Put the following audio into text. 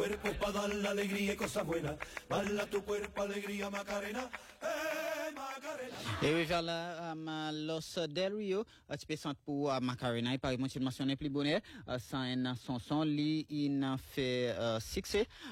cuerpo para dar la alegría y cosas buenas. Baila tu cuerpo, alegría, Macarena. Macarena. Et oui, vers la Los Del Rio, tu peux sentir pour Macarena, il paraît, moi, je mentionne plus bonheur, sans un son, il fait succès.